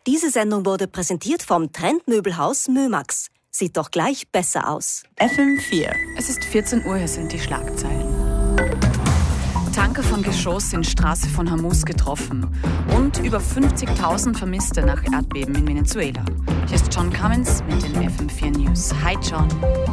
Diese Sendung wurde präsentiert vom Trendmöbelhaus Mömax. Sieht doch gleich besser aus. FM4. Es ist 14 Uhr, hier sind die Schlagzeilen. Tanker von Geschoss in Straße von Hormuz getroffen und über 50.000 Vermisste nach Erdbeben in Venezuela. Hier ist John Cummins mit den FM4 News. Hi John.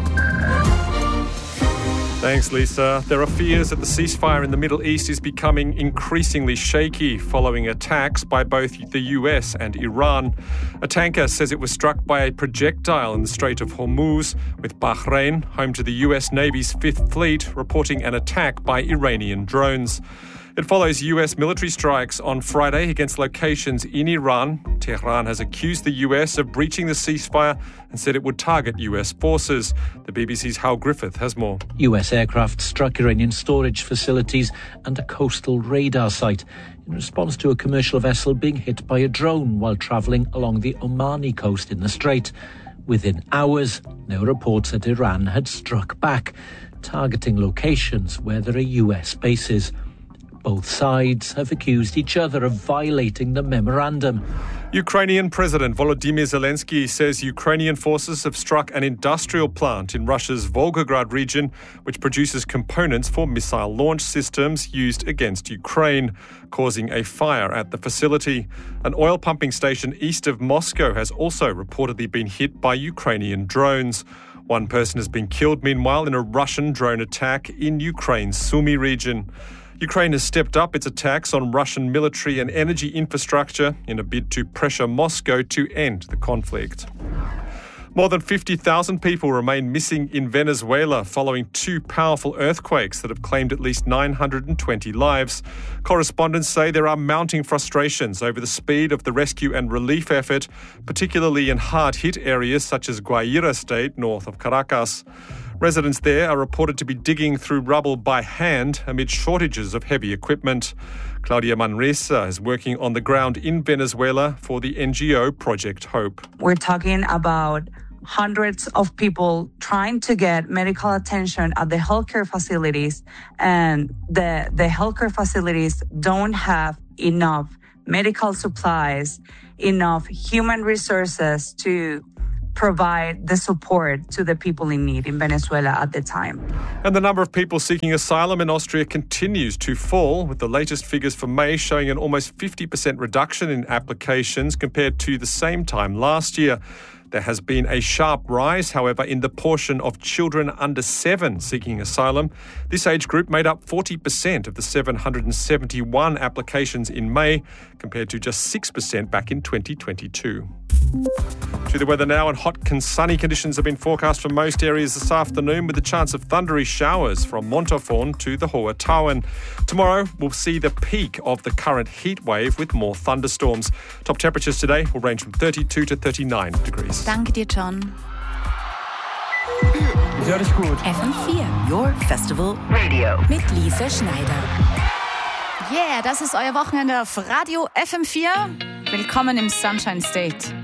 Thanks, Lisa. There are fears that the ceasefire in the Middle East is becoming increasingly shaky following attacks by both the US and Iran. A tanker says it was struck by a projectile in the Strait of Hormuz, with Bahrain, home to the US Navy's Fifth Fleet, reporting an attack by Iranian drones. It follows US military strikes on Friday against locations in Iran. Tehran has accused the US of breaching the ceasefire and said it would target US forces. The BBC's Hal Griffith has more. US aircraft struck Iranian storage facilities and a coastal radar site in response to a commercial vessel being hit by a drone while travelling along the Omani coast in the Strait. Within hours, there were reports that Iran had struck back, targeting locations where there are US bases. Both sides have accused each other of violating the memorandum. Ukrainian President Volodymyr Zelensky says Ukrainian forces have struck an industrial plant in Russia's Volgograd region, which produces components for missile launch systems used against Ukraine, causing a fire at the facility. An oil pumping station east of Moscow has also reportedly been hit by Ukrainian drones. One person has been killed, meanwhile, in a Russian drone attack in Ukraine's Sumy region. Ukraine has stepped up its attacks on Russian military and energy infrastructure in a bid to pressure Moscow to end the conflict. More than 50,000 people remain missing in Venezuela following two powerful earthquakes that have claimed at least 920 lives. Correspondents say there are mounting frustrations over the speed of the rescue and relief effort, particularly in hard-hit areas such as Guaira State, north of Caracas. Residents there are reported to be digging through rubble by hand amid shortages of heavy equipment. Claudia Manresa is working on the ground in Venezuela for the NGO Project Hope. We're talking about hundreds of people trying to get medical attention at the healthcare facilities, and the healthcare facilities don't have enough medical supplies, enough human resources to provide the support to the people in need in Venezuela at the time. And the number of people seeking asylum in Austria continues to fall, with the latest figures for May showing an almost 50% reduction in applications compared to the same time last year. There has been a sharp rise, however, in the portion of children under 7 seeking asylum. This age group made up 40% of the 771 applications in May, compared to just 6% back in 2022. To the weather now, and hot and sunny conditions have been forecast for most areas this afternoon, with a chance of thundery showers from Montafon to the Hohe Tauern. Tomorrow, we'll see the peak of the current heat wave with more thunderstorms. Top temperatures today will range from 32 to 39 degrees. Danke dir, John. FM4, your festival radio. Mit Lisa Schneider. Yeah, das ist euer Wochenende auf Radio FM4. Willkommen im Sunshine State.